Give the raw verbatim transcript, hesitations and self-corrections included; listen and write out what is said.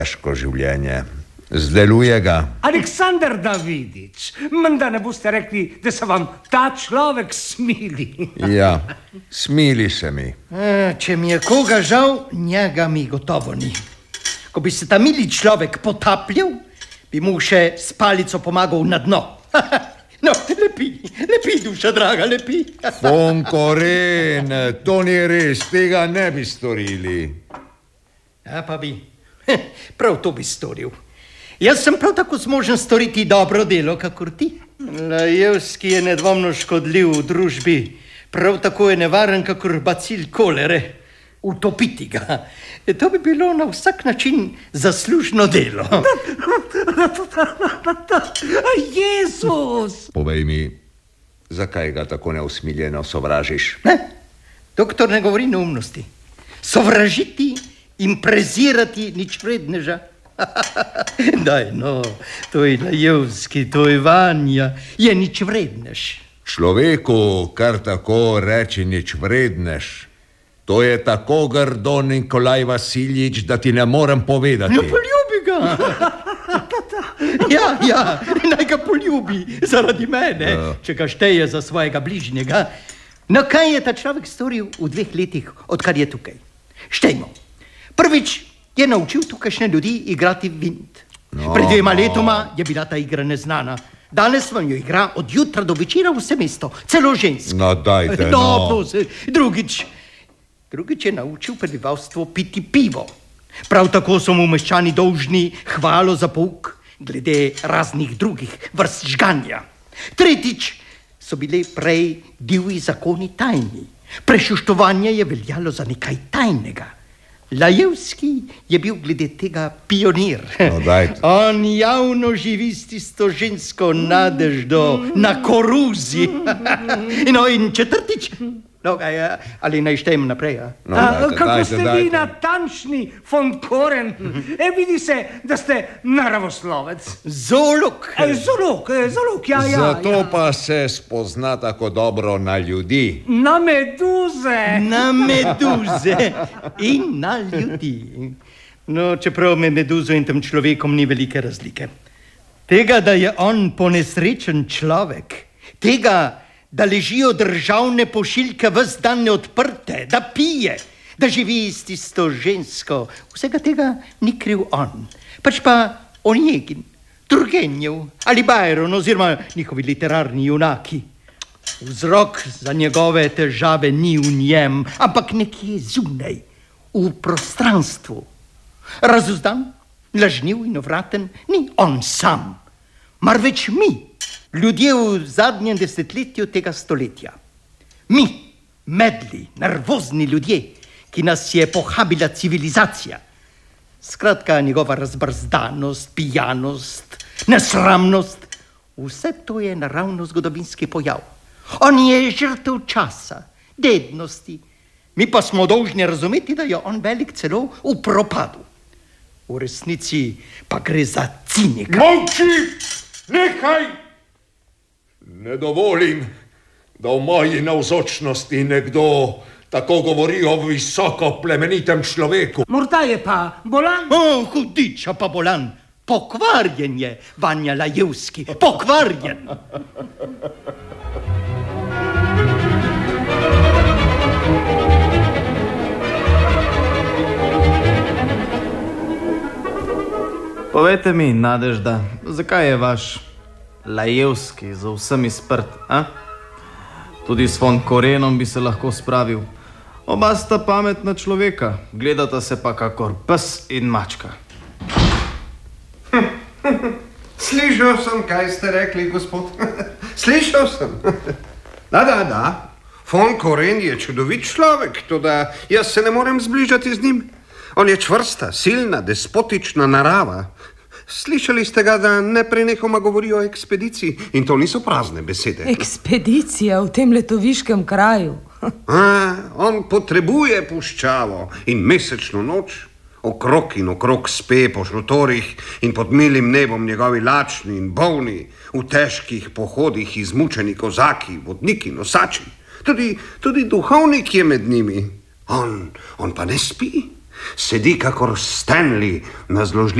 težko življenje. Zdeluje ga. Aleksandar Davidič, menda ne boste rekli, da se vam ta človek smili. Ja, smili se mi. E, če mi je koga žal, njega mi gotovo ni. Ko bi se ta mili človek potapljal, bi mu še s palico pomagal na dno. No, lepi, lepi, duša draga, lepi. Von Koren, to ni res, tega ne bi storili. Ja, pa bi. Prav to bi storil. Jaz sem prav tako zmožen storiti dobro delo, kakor ti. Lajevski je nedvomno škodljiv v družbi. Prav tako je nevaren, kakor bacil kolere. Utopiti ga. To bi bilo na vsak način zaslužno delo. Jezus! Povej mi, zakaj ga tako neusmiljeno sovražiš? Ne? Doktor ne govori neumnosti. Sovražiti in prezirati nič vredneža. Daj, no, to je Lajevski, to je Vanja, je nič vrednež. Človeku kar tako reči nič vrednež. To je tako grdo, Nikolaj Vasiljič, da ti ne morem povedati. No, poljubi ga. Ja, ja, naj ga poljubi zaradi mene, ja. Če ga šteje za svojega bližnjega. No, kaj je ta človek storil v dveh letih, odkar je tukaj? Štejmo. Prvič je naučil tukajšnje ljudi igrati vint. No. Pred dvema letoma je bila ta igra neznana. Danes vam jo igra od jutra do večera vse mesto, celo žensk. No, dajte, no. no. Drugič, drugič je naučil prebivalstvo piti pivo. Prav tako so mu meščani dolžni hvalo za pouk glede raznih drugih vrst žganja. Tretjič so bili prej divji zakoni tajni. Prešuštovanje je veljalo za nekaj tajnega. Lajevski je bil glede tega pionir. No, on javno živi s tisto žensko Nadeždo na koruzi. No, in četrtič, no, aj, ali naj štejem naprej? No, a, dajte, kako dajte, ste dajte. vi natančni, von Koren? E, vidi se, da ste naravoslovec. Zoolog. E, zoolog, zoolog, ja, ja. Zato ja. pa se spozna tako dobro na ljudi. Na meduze. Na meduze in na ljudi. No, čeprav med meduzo in tem človekom ni velike razlike. Tega, da je on ponesrečen človek, tega, da ležijo državne pošiljke ves dan neodprte, da pije, da živi s tisto žensko, vsega tega ni kriv on. Pač pa Onegin, Turgenjev ali Byron oziroma njihovi literarni junaki. Vzrok za njegove težave ni v njem, ampak nekje zunaj, v prostranstvu. Razuzdan, lažniv in ovraten ni on sam, marveč mi, ljudje v zadnjem desetletju tega stoletja. Mi, medli, nervozni ljudje, ki nas je pohabila civilizacija. Skratka, njegova razbrzdanost, pijanost, nesramnost, vse to je naravno zgodovinski pojav. On je žrtev časa, dednosti. Mi pa smo dolžni razumeti, da je on velik celo v propadu. V resnici pa gre za cinika. Molči! Nehaj! Ne dovolim, da v moji navzočnosti nekdo tako govori o visoko plemenitem človeku. Morda je pa bolan. O, hudiča pa bolan. Pokvarjen je, Vanja Lajevski. Pokvarjen. Povejte mi, Nadežda, zakaj je vaš Lajevski za vsemi sprt, a? Tudi s von Korenom bi se lahko spravil. Oba sta pametna človeka, gledata se pa kakor pes in mačka. Slišal sem, kaj ste rekli, gospod. Slišal sem. Da, da, da. Von Koren je čudovit človek, toda jaz se ne morem zbližati z njim. On je čvrsta, silna, despotična narava. Slišali ste ga, da ne prenehoma govori o ekspediciji in to niso prazne besede. Ekspedicija v tem letoviškem kraju. A, on potrebuje puščavo in mesečno noč. Okrog in okrog spe po šotorih in pod milim nebom njegovi lačni in bolni, v težkih pohodih izmučeni kozaki, vodniki, nosači. Tudi, tudi duhovnik je med njimi. On, on pa ne spi. Sedi kakor Stanley na zložljivosti.